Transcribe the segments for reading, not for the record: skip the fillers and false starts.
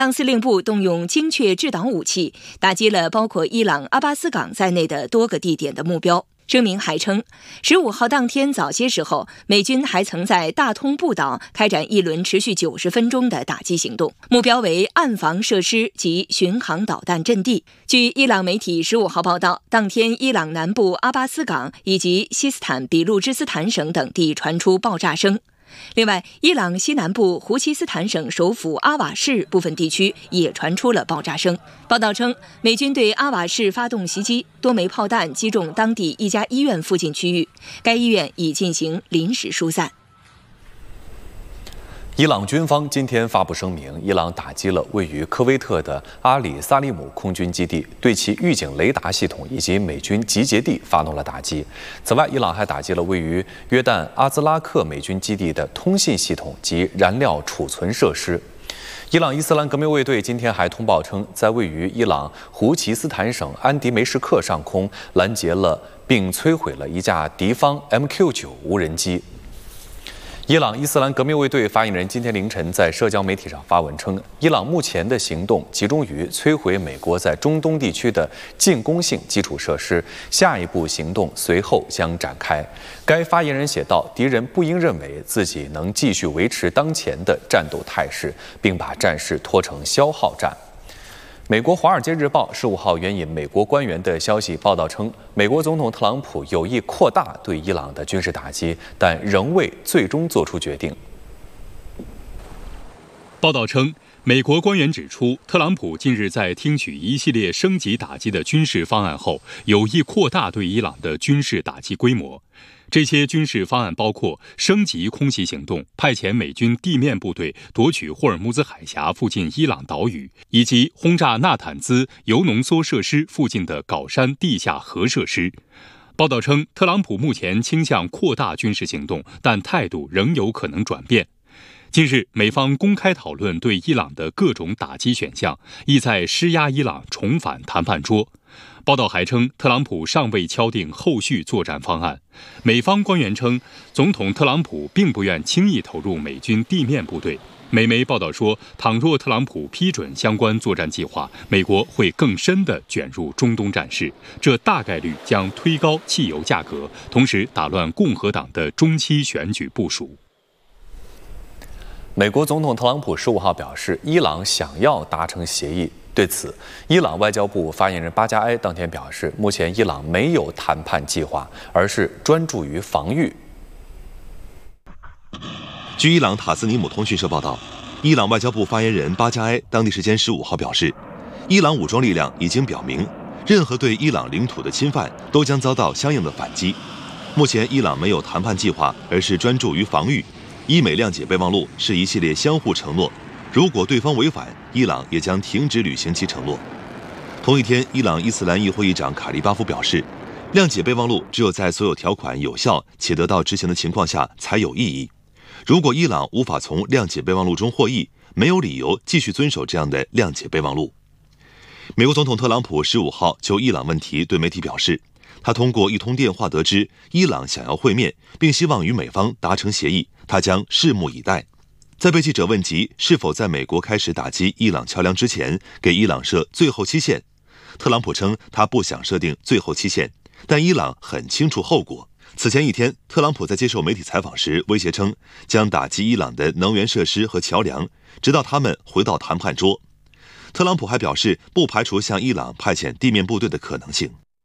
当司令部动用精确制导武器，打击了包括伊朗阿巴斯港在内的多个地点的目标。声明还称，15号当天早些时候，美军还曾在大通布岛开展一轮持续90分钟的打击行动，目标为岸防设施及巡航导弹阵地。据伊朗媒体15号报道，当天伊朗南部阿巴斯港以及西斯坦比路支斯坦省等地传出爆炸声。另外，伊朗西南部胡齐斯坦省首府阿瓦市部分地区也传出了爆炸声。报道称，美军对阿瓦市发动袭击，多枚炮弹击中当地一家医院附近区域，该医院已进行临时疏散。 伊朗军方今天发布声明，伊朗打击了位于科威特的阿里萨利姆空军基地，对其预警雷达系统以及美军集结地发动了打击。此外，伊朗还打击了位于约旦阿兹拉克美军基地的通信系统及燃料储存设施。伊朗伊斯兰革命卫队今天还通报称，在位于伊朗胡齐斯坦省安迪梅什克上空拦截了并摧毁了一架敌方 MQ-9无人机。伊朗伊斯兰革命卫队发言人今天凌晨在社交媒体上发文称，伊朗目前的行动集中于摧毁美国在中东地区的进攻性基础设施，下一步行动随后将展开。该发言人写道，敌人不应认为自己能继续维持当前的战斗态势，并把战事拖成消耗战。美国《华尔街日报》15号援引美国官员的消息报道称，美国总统特朗普有意扩大对伊朗的军事打击，但仍未最终做出决定。 报道称，美国官员指出，特朗普近日在听取一系列升级打击的军事方案后，有意扩大对伊朗的军事打击规模。这些军事方案包括升级空袭行动、派遣美军地面部队夺取霍尔木兹海峡附近伊朗岛屿，以及轰炸纳坦兹铀浓缩设施附近的镐山地下核设施。报道称，特朗普目前倾向扩大军事行动，但态度仍有可能转变。近日，美方公开讨论对伊朗的各种打击选项，意在施压伊朗重返谈判桌。报道还称，特朗普尚未敲定后续作战方案。美方官员称，总统特朗普并不愿轻易投入美军地面部队。美媒报道说，倘若特朗普批准相关作战计划，美国会更深地卷入中东战事，这大概率将推高汽油价格，同时打乱共和党的中期选举部署。 美国总统特朗普15号表示，伊朗想要达成协议。对此，伊朗外交部发言人巴加埃当天表示，目前伊朗没有谈判计划，而是专注于防御。 据伊朗塔斯尼姆通讯社报道，伊朗外交部发言人巴加埃当地时间15号表示，伊朗武装力量已经表明，任何对伊朗领土的侵犯都将遭到相应的反击。目前伊朗没有谈判计划，而是专注于防御。伊美谅解备忘录是一系列相互承诺，如果对方违反，伊朗也将停止履行其承诺。同一天，伊朗伊斯兰议会议长卡利巴夫表示，谅解备忘录只有在所有条款有效且得到执行的情况下才有意义。如果伊朗无法从谅解备忘录中获益，没有理由继续遵守这样的谅解备忘录。美国总统特朗普15号就伊朗问题对媒体表示，他通过一通电话得知伊朗想要会面，并希望与美方达成协议，他将拭目以待。在被记者问及是否在美国开始打击伊朗桥梁之前给伊朗设最后期限，特朗普称他不想设定最后期限，但伊朗很清楚后果。此前一天，特朗普在接受媒体采访时威胁称，将打击伊朗的能源设施和桥梁，直到他们回到谈判桌。特朗普还表示，不排除向伊朗派遣地面部队的可能性。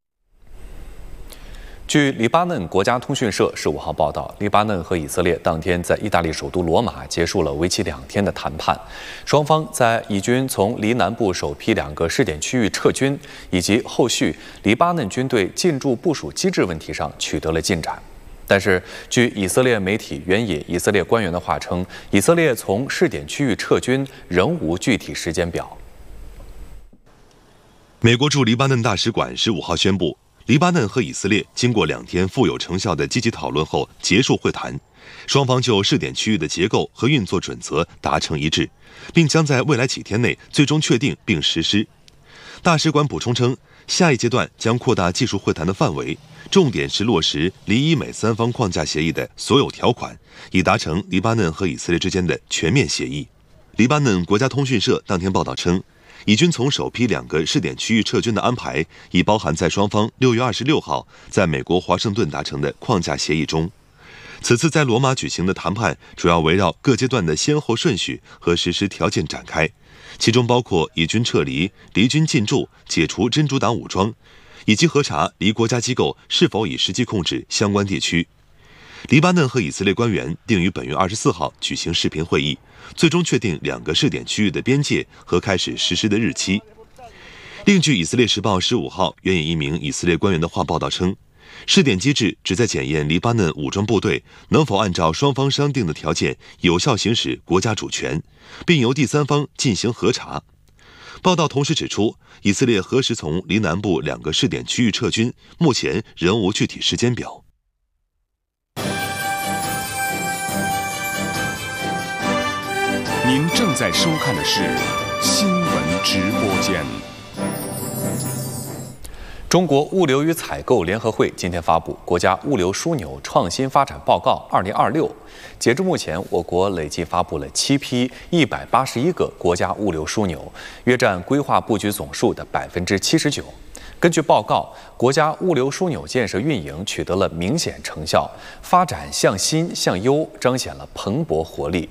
据黎巴嫩国家通讯社15号报道，黎巴嫩和以色列当天在意大利首都罗马结束了为期2天的谈判，双方在以军从黎南部首批2个试点区域撤军，以及后续黎巴嫩军队进驻部署机制问题上取得了进展。但是，据以色列媒体援引以色列官员的话称，以色列从试点区域撤军仍无具体时间表。 美国驻黎巴嫩大使馆15号宣布，黎巴嫩和以色列经过2天富有成效的积极讨论后结束会谈，双方就试点区域的结构和运作准则达成一致，并将在未来几天内最终确定并实施。大使馆补充称，下一阶段将扩大技术会谈的范围，重点是落实黎以美3方框架协议的所有条款，以达成黎巴嫩和以色列之间的全面协议。 黎巴嫩国家通讯社当天报道称，以军从首批2个试点区域撤军的安排已包含在双方6月26号在美国华盛顿达成的框架协议中。此次在罗马举行的谈判主要围绕各阶段的先后顺序和实施条件展开，其中包括以军撤离、离军进驻、解除真主党武装，以及核查离国家机构是否已实际控制相关地区。黎巴嫩和以色列官员定于本月24号举行视频会议，最终确定2个试点区域的边界和开始实施的日期。另据《以色列时报》15号援引一名以色列官员的话报道称，试点机制旨在检验黎巴嫩武装部队能否按照双方商定的条件有效行使国家主权，并由第三方进行核查。报道同时指出，以色列何时从黎南部2个试点区域撤军，目前仍无具体时间表。 您正在收看的是新闻直播间。 中国物流与采购联合会今天发布《国家物流枢纽创新发展报告2026》，截至目前，我国累计发布了7批181个国家物流枢纽，约占规划布局总数的79%。根据报告，国家物流枢纽建设运营取得了明显成效，发展向新向优，彰显了蓬勃活力。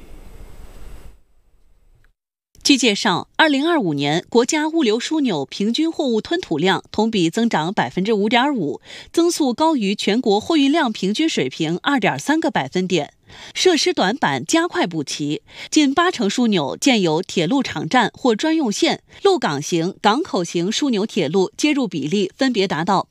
据介绍，2025年国家物流枢纽平均货物吞吐量同比增长5.5%，增速高于全国货运量平均水平2.3个百分点。设施短板加快补齐，近80%枢纽建有铁路场站或专用线，陆港型、港口型枢纽铁路接入比例分别达到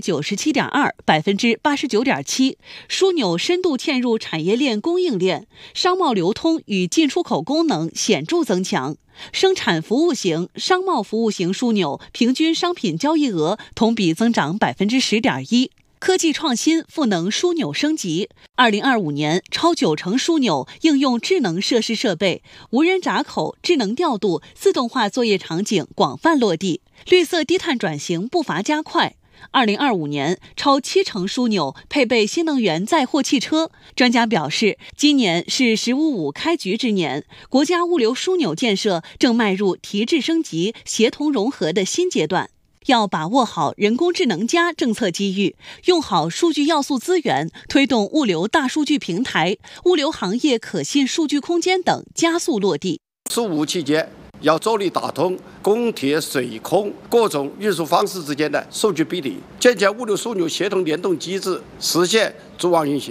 97.2%、89.7%，枢纽深度嵌入产业链供应链，商贸流通与进出口功能显著增强。生产服务型、商贸服务型枢纽平均商品交易额同比增长10.1%。科技创新赋能枢纽升级，2025年超90%枢纽应用智能设施设备，无人闸口、智能调度、自动化作业场景广泛落地，绿色低碳转型步伐加快。2025年，超70%枢纽配备新能源载货汽车。专家表示，今年是“15+5”开局之年，国家物流枢纽建设正迈入提质升级、协同融合的新阶段。要把握好人工智能+政策机遇，用好数据要素资源，推动物流大数据平台、物流行业可信数据空间等加速落地。 15期间，要着力打通公铁、水空各种运输方式之间的数据比例，建立物流枢纽协同联动机制，实现组网运行。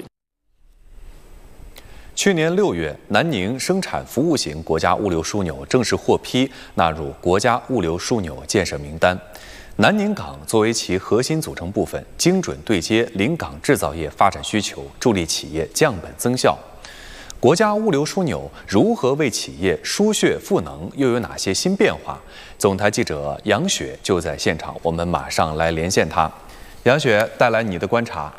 去年6月，南宁生产服务型国家物流枢纽正式获批纳入国家物流枢纽建设名单。南宁港作为其核心组成部分，精准对接临港制造业发展需求，助力企业降本增效。国家物流枢纽如何为企业输血赋能，又有哪些新变化？总台记者杨雪就在现场，我们马上来连线她。杨雪，带来你的观察。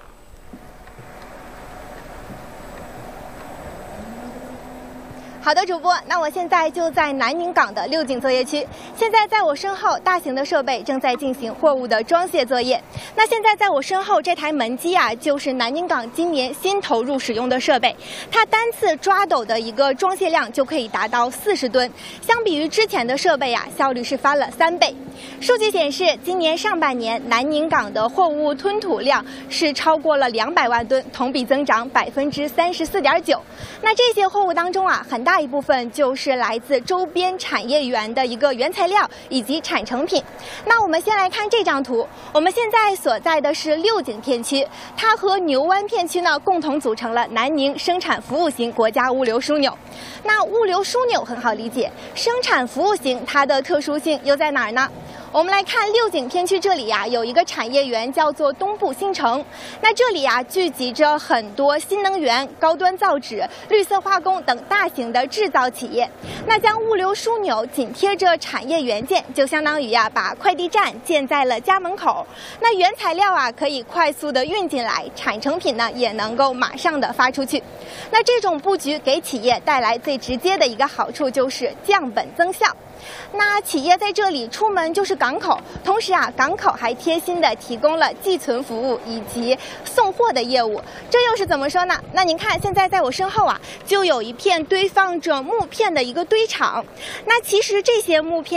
好的，主播，那我现在就在南宁港的6井作业区。现在在我身后，大型的设备正在进行货物的装卸作业。那现在在我身后这台门机啊，就是南宁港今年新投入使用的设备，它单次抓斗的一个装卸量就可以达到40吨，相比于之前的设备啊，效率是翻了3倍。数据显示，今年上半年南宁港的货物吞吐量是超过了200万吨，同比增长34.9%。那这些货物当中啊，很大一部分就是来自周边产业园的一个原材料以及产成品。那我们先来看这张图，我们现在所在的是6井片区，它和牛湾片区呢共同组成了南宁生产服务型国家物流枢纽。那物流枢纽很好理解，生产服务型它的特殊性又在哪儿呢？我们来看6井片区这里呀，有一个产业园叫做东部新城。那这里呀，聚集着很多新能源、高端造纸、绿色化工等大型的制造企业。那将物流枢纽紧贴着产业园建，就相当于呀，把快递站建在了家门口。那原材料啊，可以快速的运进来，产成品呢，也能够马上的发出去。那这种布局给企业带来最直接的一个好处就是降本增效。 那企业在这里出门就是港口，同时港口还贴心的提供了寄存服务以及送货的业务。这又是怎么说呢？那您看，现在在我身后就有一片堆放着木片的一个堆场。那其实这些木片